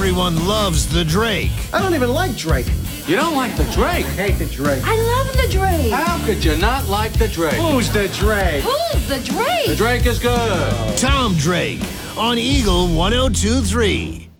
Everyone loves the Drake. I don't even like Drake. You don't like the Drake? I hate the Drake. I love the Drake. How could you not like the Drake? Who's the Drake? Who's the Drake? The Drake is good. Tom Drake on Eagle 102.3.